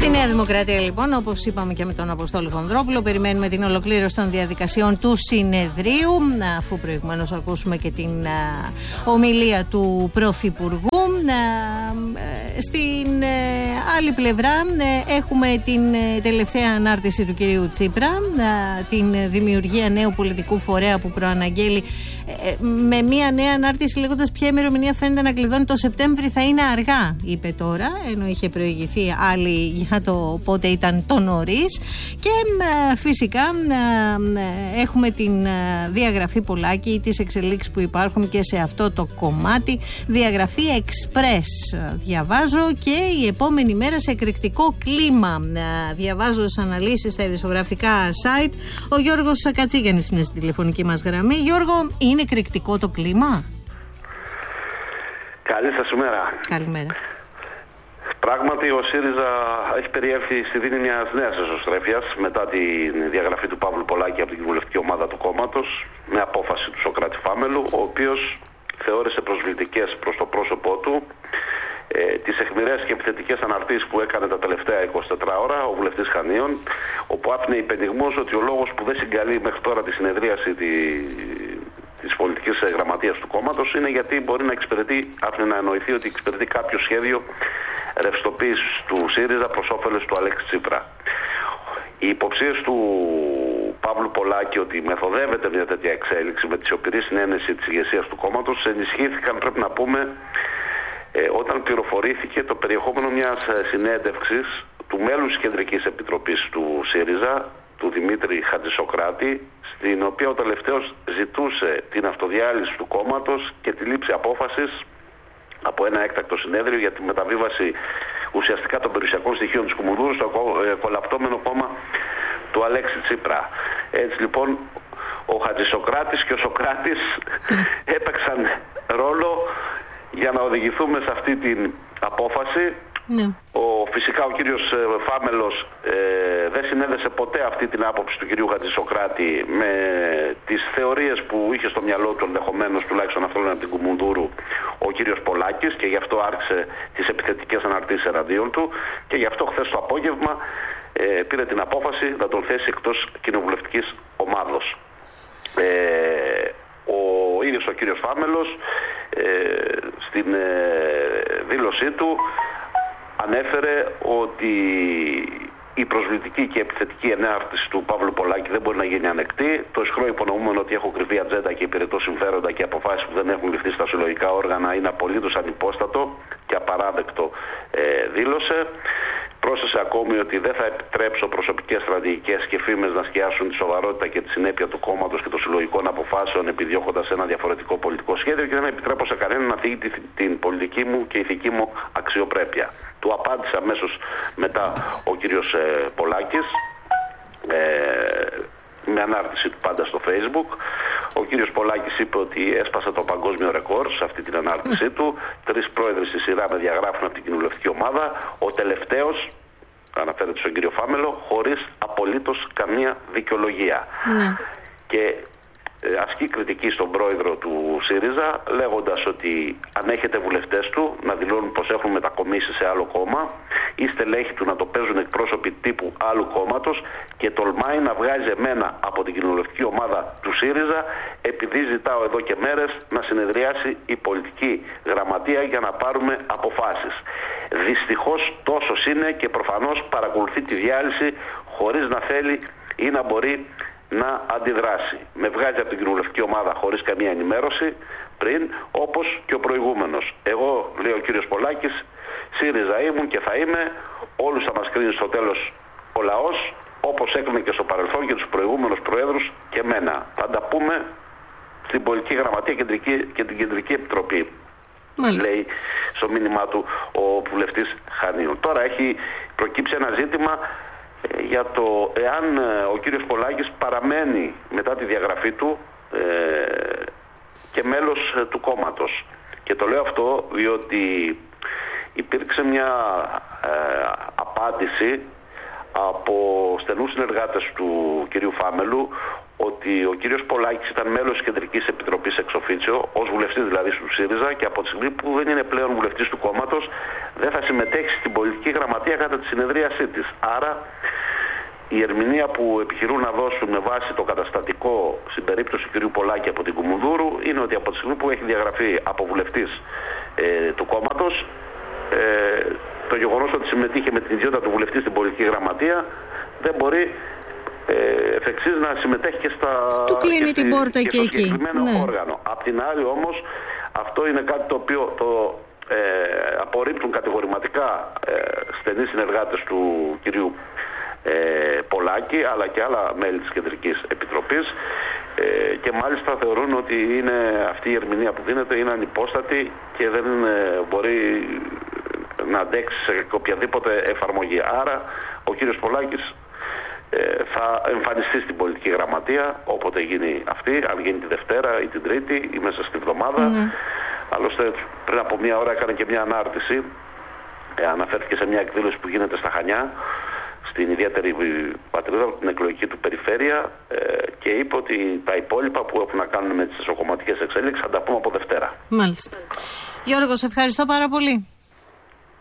Στη Νέα Δημοκρατία, λοιπόν, όπως είπαμε και με τον Αποστόλη Χονδρόπουλο, περιμένουμε την ολοκλήρωση των διαδικασιών του συνεδρίου, αφού προηγουμένως ακούσουμε και την ομιλία του Πρωθυπουργού. Στην άλλη πλευρά έχουμε την τελευταία ανάρτηση του κυρίου Τσίπρα, την δημιουργία νέου πολιτικού φορέα που προαναγγέλει με μια νέα ανάρτηση λέγοντας ποια ημερομηνία φαίνεται να κλειδώνει το Σεπτέμβρη θα είναι αργά, είπε τώρα, ενώ είχε προηγηθεί άλλη για το πότε ήταν το νωρίς. Και φυσικά έχουμε την διαγραφή Πολάκη, τις εξελίξεις που υπάρχουν και σε αυτό το κομμάτι. Διαγραφή Express διαβάζω, και η επόμενη μέρα σε εκρηκτικό κλίμα. Διαβάζω τις αναλύσεις στα ειδησιογραφικά site. Ο Γιώργος Κατσίγιαννης είναι στη τηλεφωνική μας γραμμή. Γιώργο, είναι εκρηκτικό το κλίμα? Καλή σας ημέρα. Καλημέρα. Πράγματι, ο ΣΥΡΙΖΑ έχει περιέλθει στη δίνη μιας νέας εσωστρέφειας μετά τη διαγραφή του Παύλου Πολάκη από την κοινοβουλευτική ομάδα του κόμματος, με απόφαση του Σωκράτη Φάμελου, ο οποίος θεώρησε προσβλητικές προς το πρόσωπό του τις αιχμηρές και επιθετικές αναρτήσεις που έκανε τα τελευταία 24 ώρα ο βουλευτής Χανίων, όπου άφηνε υπενιγμούς ότι ο λόγος που δεν συγκαλεί μέχρι τώρα τη συνεδρίαση της πολιτικής γραμματείας του κόμματος είναι γιατί μπορεί να εξυπηρετεί, άφηνε να εννοηθεί ότι εξυπηρετεί κάποιο σχέδιο ρευστοποίησης του ΣΥΡΙΖΑ προς όφελος του Αλέξη Τσίπρα. Οι υποψίες του Παύλου Πολάκη ότι μεθοδεύεται μια τέτοια εξέλιξη με τη σιωπηρή συνένεση της ηγεσίας του κόμματος ενισχύθηκαν, πρέπει να πούμε, όταν πληροφορήθηκε το περιεχόμενο μιας συνέντευξης του μέλους της Κεντρικής Επιτροπής του ΣΥΡΙΖΑ, του Δημήτρη Χατζησοκράτη, στην οποία ο τελευταίος ζητούσε την αυτοδιάλυση του κόμματος και τη λήψη απόφασης από ένα έκτακτο συνέδριο για τη μεταβίβαση ουσιαστικά των περιουσιακών στοιχείων της Κουμουνδούρου στο κολαπτώμενο κόμμα του Αλέξη Τσίπρα. Έτσι λοιπόν ο Χατζησοκράτης και ο Σοκράτης έπαιξαν ρόλο για να οδηγηθούμε σε αυτή την απόφαση. Ναι. Φυσικά ο κύριος Φάμελος δεν συνέδεσε ποτέ αυτή την άποψη του κυρίου Χατζησοκράτη με τις θεωρίες που είχε στο μυαλό του, ενδεχομένως τουλάχιστον αυτό από την Κουμουνδούρου, ο κύριος Πολάκης, και γι' αυτό άρχισε τις επιθετικές αναρτήσεις εναντίον του, και γι' αυτό χθες το απόγευμα πήρε την απόφαση να τον θέσει εκτός κοινοβουλευτικής ομάδος. Ο ίδιος ο κύριος Φάμελος στην δήλωσή του ανέφερε ότι η προσβλητική και επιθετική ενάρτηση του Παύλου Πολάκη δεν μπορεί να γίνει ανεκτή. Το ισχυρό υπονοούμενο ότι έχω κρυφή ατζέντα και υπηρετώ συμφέροντα και αποφάσεις που δεν έχουν ληφθεί στα συλλογικά όργανα είναι απολύτως ανυπόστατο και απαράδεκτο, δήλωσε. Πρόσθεσε ακόμη ότι δεν θα επιτρέψω προσωπικές στρατηγικές και φήμες να σκιάσουν τη σοβαρότητα και τη συνέπεια του κόμματος και των συλλογικών αποφάσεων επιδιώκοντας ένα διαφορετικό πολιτικό σχέδιο, και δεν επιτρέπω σε κανέναν να θίγει την πολιτική μου και ηθική μου αξιοπρέπεια. Του απάντησε αμέσως μετά ο κύριος Πολάκης με ανάρτηση του πάντα στο Facebook. Ο κύριος Πολάκης είπε ότι έσπασε το παγκόσμιο ρεκόρ σε αυτή την ανάρτησή του. 3 πρόεδροι στη σειρά με διαγράφουν από την κοινοβουλευτική ομάδα. Ο τελευταίος, αναφέρεται στον κύριο Φάμελο, χωρίς απολύτως καμία δικαιολογία. Και ασκεί κριτική στον πρόεδρο του ΣΥΡΙΖΑ, λέγοντας ότι αν έχετε βουλευτές του να δηλώνουν πως έχουν μετακομίσει σε άλλο κόμμα ή στελέχη του να το παίζουν εκπρόσωποι τύπου άλλου κόμματος, και τολμάει να βγάζει εμένα από την κοινοβουλευτική ομάδα του ΣΥΡΙΖΑ επειδή ζητάω εδώ και μέρες να συνεδριάσει η πολιτική γραμματεία για να πάρουμε αποφάσεις. Δυστυχώς τόσος είναι και προφανώς παρακολουθεί τη διάλυση χωρίς να θέλει ή να μπορεί να αντιδράσει. Με βγάζει από την κοινοβουλευτική ομάδα χωρίς καμία ενημέρωση πριν, όπως και ο προηγούμενος. Εγώ, λέει ο κύριος Πολάκης, ΣΥΡΙΖΑ ήμουν και θα είμαι, όλους θα μας κρίνει στο τέλος ο λαός, όπως έκρινε και στο παρελθόν και τους προηγούμενους προέδρους και εμένα. Θα τα πούμε στην πολιτική γραμματεία και την Κεντρική Επιτροπή. Μάλιστα. Λέει στο μήνυμά του ο βουλευτής Χανίων. Τώρα έχει προκύψει ένα ζήτημα για το εάν ο κύριος Πολάκης παραμένει μετά τη διαγραφή του και μέλος του κόμματος. Και το λέω αυτό διότι υπήρξε μια απάντηση από στενούς συνεργάτες του κυρίου Φάμελου, ότι ο κύριος Πολάκης ήταν μέλος της Κεντρικής Επιτροπής εξ οφίτσιο, ως βουλευτής δηλαδή του ΣΥΡΙΖΑ, και από τη στιγμή που δεν είναι πλέον βουλευτής του κόμματος δεν θα συμμετέχει στην πολιτική γραμματεία κατά τη συνεδρίασή της. Άρα η ερμηνεία που επιχειρούν να δώσουν με βάση το καταστατικό στην περίπτωση του κυρίου Πολάκη από την Κουμουνδούρου είναι ότι από τη στιγμή που έχει διαγραφεί από βουλευτής του κόμματος, το γεγονός ότι συμμετείχε με την ιδιότητα του βουλευτή στην πολιτική γραμματεία δεν μπορεί εφ' εξής να συμμετέχει και του κλείνει την πόρτα και στο εκεί. συγκεκριμένο όργανο. Απ' την άλλη όμως αυτό είναι κάτι το οποίο το απορρίπτουν κατηγορηματικά στενοί συνεργάτες του κυρίου Πολάκη, αλλά και άλλα μέλη της Κεντρικής Επιτροπής, και μάλιστα θεωρούν ότι είναι αυτή η ερμηνεία που δίνεται είναι ανυπόστατη και δεν μπορεί να αντέξει σε οποιαδήποτε εφαρμογή. Άρα ο κύριος Πολάκης θα εμφανιστεί στην πολιτική γραμματεία όποτε γίνει αυτή, αν γίνει τη Δευτέρα ή την Τρίτη ή μέσα στη βδομάδα. Άλλωστε πριν από μια ώρα έκανε και μια ανάρτηση, αναφέρθηκε σε μια εκδήλωση που γίνεται στα Χανιά, στην ιδιαίτερη πατρίδα, την εκλογική του περιφέρεια, και είπε ότι τα υπόλοιπα που έχουν να κάνουν με τις εσωκομματικές εξέλιξεις θα τα πούμε από Δευτέρα. Μάλιστα. Γιώργο, σε ευχαριστώ πάρα πολύ.